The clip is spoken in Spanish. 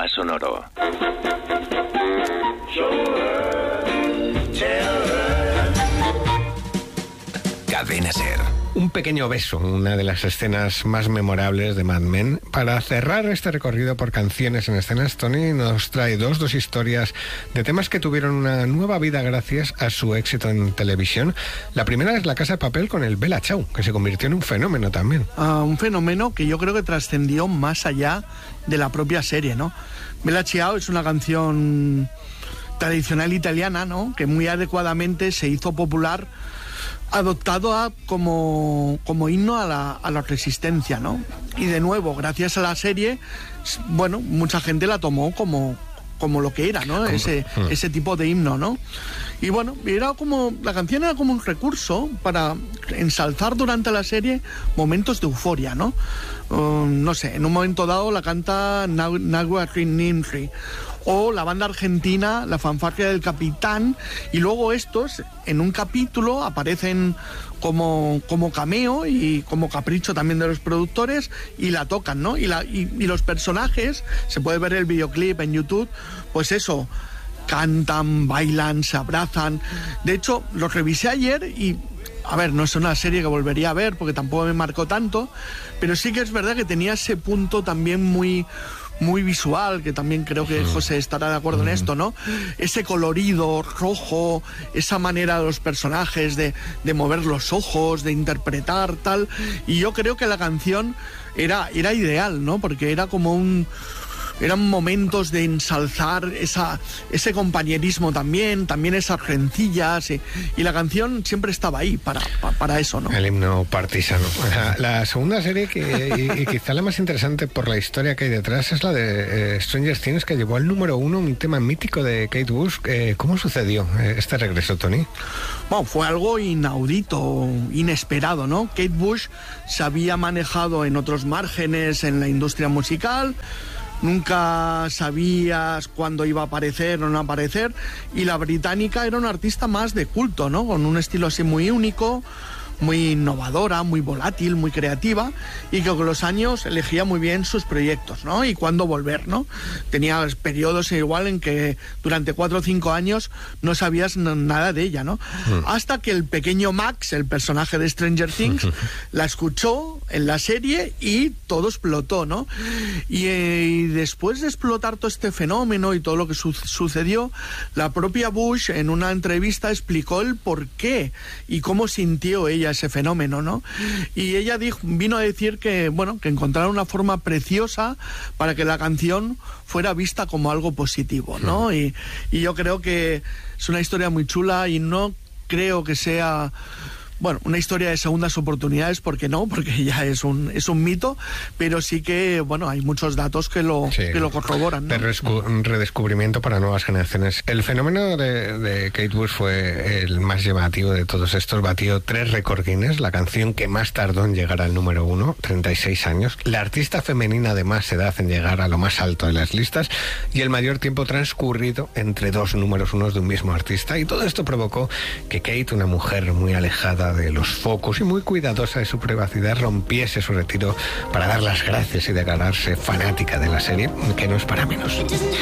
sonoro. Cadena SER. Un pequeño beso, una de las escenas más memorables de Mad Men. Para cerrar este recorrido por canciones en escenas, Tony nos trae dos historias de temas que tuvieron una nueva vida gracias a su éxito en televisión. La primera es La Casa de Papel con el Bella Ciao, que se convirtió en un fenómeno también. Un fenómeno que yo creo que trascendió más allá de la propia serie, ¿no? Bella Ciao es una canción tradicional italiana, ¿no? Que muy adecuadamente se hizo popular, adoptado como himno a la resistencia, ¿no? Y de nuevo, gracias a la serie, bueno, mucha gente la tomó como lo que era, ¿no? Ese tipo de himno, ¿no? Y bueno, la canción era como un recurso para ensalzar durante la serie momentos de euforia, ¿no? No sé, en un momento dado la canta Nagua Rinninri, o la banda argentina, la fanfarria del Capitán, y luego estos en un capítulo aparecen como cameo y como capricho también de los productores, y la tocan, ¿no? Y los personajes, se puede ver el videoclip en YouTube, pues eso, cantan, bailan, se abrazan. De hecho, lo revisé ayer y, a ver, no es una serie que volvería a ver porque tampoco me marcó tanto, pero sí que es verdad que tenía ese punto también muy visual, que también creo que José estará de acuerdo en esto, ¿no? Ese colorido rojo, esa manera de los personajes de mover los ojos, de interpretar, tal. Y yo creo que la canción era ideal, ¿no? Porque era como eran momentos de ensalzar ese compañerismo también esas rencillas, y la canción siempre estaba ahí para eso, ¿no? El himno partisano. La segunda serie y quizá la más interesante por la historia que hay detrás es la de Stranger Things, que llevó al número 1 un tema mítico de Kate Bush. ¿Cómo sucedió este regreso, Tony? Bueno, fue algo inaudito, inesperado, ¿no? Kate Bush se había manejado en otros márgenes en la industria musical. Nunca sabías cuándo iba a aparecer o no aparecer, y la británica era una artista más de culto, ¿no? Con un estilo así muy único, muy innovadora, muy volátil, muy creativa, y que con los años elegía muy bien sus proyectos, ¿no? Y cuándo volver, ¿no? Tenía periodos igual en que durante 4 o 5 años no sabías nada de ella, ¿no? Hasta que el pequeño Max, el personaje de Stranger Things, la escuchó en la serie y todo explotó, ¿no? Y después de explotar todo este fenómeno y todo lo que sucedió, la propia Bush en una entrevista explicó el por qué y cómo sintió ella ese fenómeno, ¿no? Y ella vino a decir que, bueno, que encontraron una forma preciosa para que la canción fuera vista como algo positivo, ¿no? Y yo creo que es una historia muy chula, y no creo que sea, bueno, una historia de segundas oportunidades, porque ya es un mito, pero sí que, bueno, hay muchos datos que lo corroboran, ¿no? Un redescubrimiento para nuevas generaciones. El fenómeno de Kate Bush fue el más llamativo de todos estos. Batió 3 récord Guinness, la canción que más tardó en llegar al número 1, 36 años, la artista femenina de más edad en llegar a lo más alto de las listas, y el mayor tiempo transcurrido entre 2 números 1 de un mismo artista. Y todo esto provocó que Kate, una mujer muy alejada de los focos y muy cuidadosa de su privacidad, rompiese su retiro para dar las gracias y declararse fanática de la serie, que no es para menos.